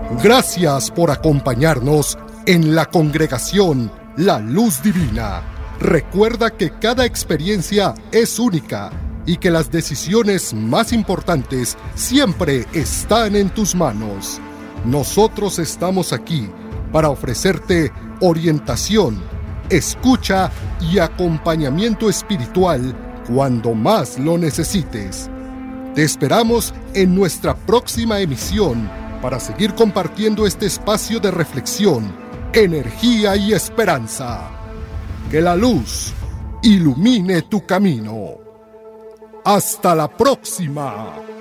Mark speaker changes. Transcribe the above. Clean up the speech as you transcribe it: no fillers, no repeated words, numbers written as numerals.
Speaker 1: Gracias por acompañarnos en la congregación La Luz Divina. Recuerda que cada experiencia es única y que las decisiones más importantes siempre están en tus manos. Nosotros estamos aquí para ofrecerte orientación, escucha y acompañamiento espiritual cuando más lo necesites. Te esperamos en nuestra próxima emisión para seguir compartiendo este espacio de reflexión, energía y esperanza. Que la luz ilumine tu camino. ¡Hasta la próxima!